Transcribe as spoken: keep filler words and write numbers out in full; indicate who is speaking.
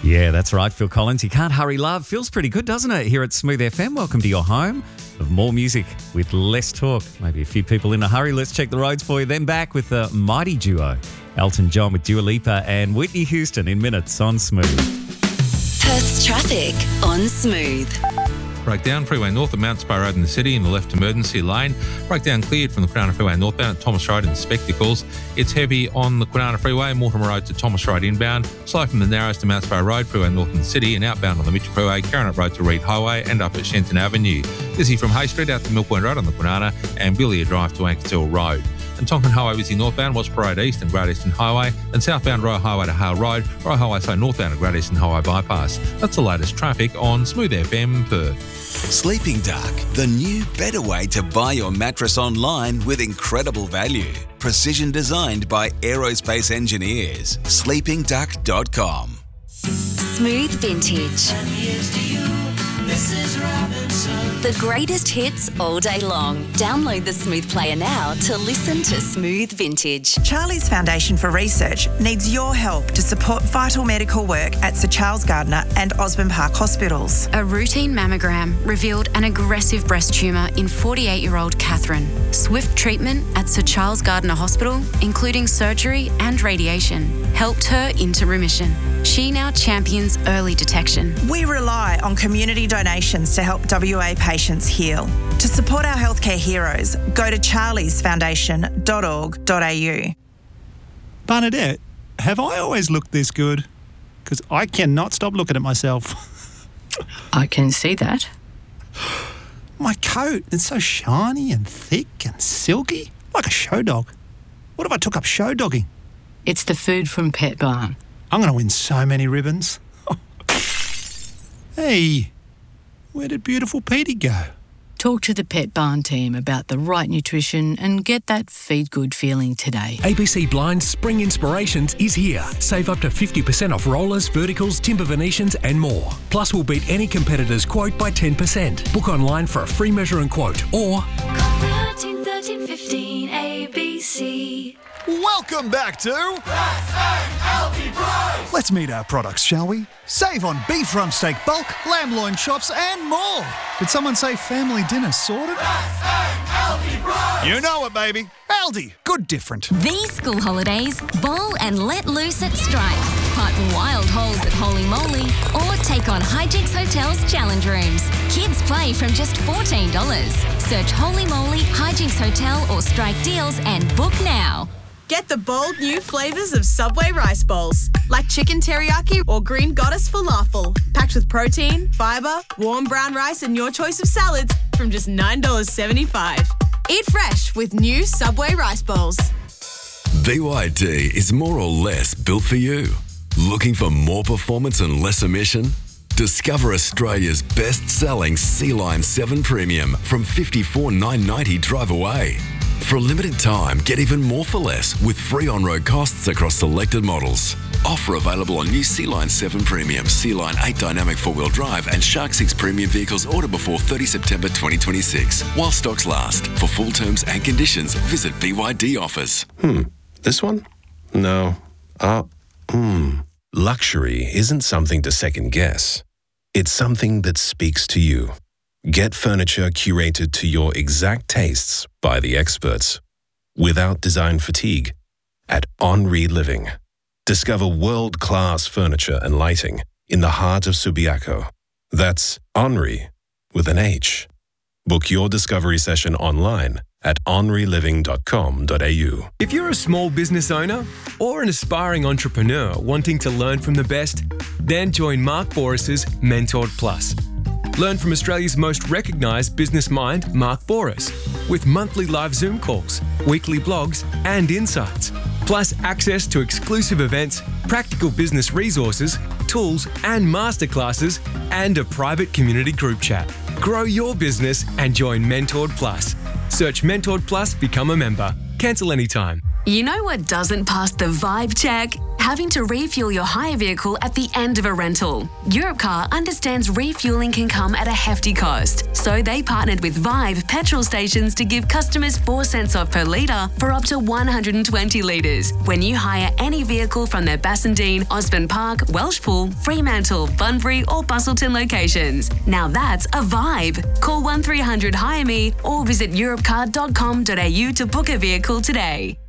Speaker 1: Yeah, that's right, Phil Collins. You Can't Hurry Love. Feels pretty good, doesn't it? Here at Smooth F M. Welcome to your home of more music with less talk. Maybe a few people in a hurry. Let's check the roads for you. Then back with the mighty duo, Elton John with Dua Lipa and Whitney Houston in minutes on Smooth.
Speaker 2: Perth's traffic on Smooth.
Speaker 3: Breakdown freeway north at Mount Spur Road in the city in the left emergency lane. Breakdown cleared from the Kwinana Freeway northbound at Thomas Road in Spectacles. It's heavy on the Kwinana Freeway, Mortimer Road to Thomas Road inbound. Slow from the Narrows to Mount Spur Road, freeway north in the city, and outbound on the Mitchell Freeway, Carronut Road to Reed Highway and up at Shenton Avenue. Busy from Hay Street out to Mill Point Road on the Kwinana and Billiard Drive to Ankertil Road. And Tonkin Highway busy northbound, Wasp Road East and Great Eastern Highway, and southbound Royal Highway to Hale Road, Royal Highway so northbound at Great Eastern Highway bypass. That's the latest traffic on Smooth F M Perth.
Speaker 4: Sleeping Duck, the new better way to buy your mattress online with incredible value. Precision designed by aerospace engineers. sleeping duck dot com.
Speaker 2: Smooth Vintage. The greatest hits all day long. Download the Smooth Player now to listen to Smooth Vintage.
Speaker 5: Charlie's Foundation for Research needs your help to support vital medical work at Sir Charles Gardner and Osborne Park hospitals.
Speaker 6: A routine mammogram revealed an aggressive breast tumour in forty-eight-year-old Catherine. Swift treatment at Sir Charles Gardner Hospital, including surgery and radiation, helped her into remission. She now champions early detection.
Speaker 5: We rely on community donations to help W A patients heal. To support our healthcare heroes, go to charlies foundation dot org dot a u.
Speaker 7: Bernadette, have I always looked this good? Because I cannot stop looking at myself.
Speaker 8: I can see that.
Speaker 7: My coat, it's so shiny and thick and silky, like a show dog. What if I took up show dogging?
Speaker 8: It's the food from Pet Barn.
Speaker 7: I'm going to win so many ribbons. Hey, where did beautiful Petey go?
Speaker 8: Talk to the Pet Barn team about the right nutrition and get that feed good feeling today.
Speaker 9: A B C Blinds Spring Inspirations is here. Save up to fifty percent off rollers, verticals, timber Venetians and more. Plus we'll beat any competitor's quote by ten percent. Book online for a free measure and quote or...
Speaker 10: Call thirteen thirteen fifteen A B C.
Speaker 11: Welcome back to
Speaker 12: S A L T Price.
Speaker 11: Let's meet our products, shall we? Save on beef rump steak bulk, lamb loin chops and more. Did someone say family dinner sorted?
Speaker 12: S A L T Price.
Speaker 11: You know it, baby. Aldi, good different.
Speaker 13: These school holidays, bowl and let loose at Strike. Pipe wild holes at Holy Moly or take on Hijinks Hotel's challenge rooms. Kids play from just fourteen dollars. Search Holy Moly, Hijinks Hotel or Strike deals and book now.
Speaker 14: Get the bold new flavours of Subway rice bowls, like chicken teriyaki or green goddess falafel, packed with protein, fibre, warm brown rice and your choice of salads from just nine dollars seventy-five. Eat fresh with new Subway rice bowls.
Speaker 15: B Y D is more or less built for you. Looking for more performance and less emission? Discover Australia's best-selling Sea-Line seven Premium from fifty-four thousand nine hundred ninety dollars drive away. For a limited time, get even more for less with free on-road costs across selected models. Offer available on new Sea-Line seven Premium, Sea-Line eight Dynamic four-wheel drive and Shark six Premium vehicles ordered before thirtieth September twenty twenty-six. While stocks last. For full terms and conditions, visit B Y D offers.
Speaker 16: Hmm. This one? No. Ah. Uh, hmm. Luxury isn't something to second guess. It's something that speaks to you. Get furniture curated to your exact tastes by the experts, without design fatigue, at Henri Living. Discover world-class furniture and lighting in the heart of Subiaco. That's Henri with an H. Book your discovery session online at henri living dot com dot a u.
Speaker 17: If you're a small business owner or an aspiring entrepreneur wanting to learn from the best, then join Mark Boris's Mentored Plus. Learn from Australia's most recognised business mind, Mark Boris, with monthly live Zoom calls, weekly blogs and insights, plus access to exclusive events, practical business resources, tools and masterclasses, and a private community group chat. Grow your business and join Mentored Plus. Search Mentored Plus, become a member. Cancel anytime.
Speaker 18: You know what doesn't pass the vibe check?
Speaker 6: having to refuel your hire vehicle at the end of a rental. Europcar understands refueling can come at a hefty cost, so they partnered with Vibe petrol stations to give customers four cents off per litre for up to one hundred twenty litres when you hire any vehicle from their Bassendean, Osborne Park, Welshpool, Fremantle, Bunbury or Bustleton locations. Now that's a vibe. Call one three hundred hire me or visit europcar dot com dot a u to book a vehicle today.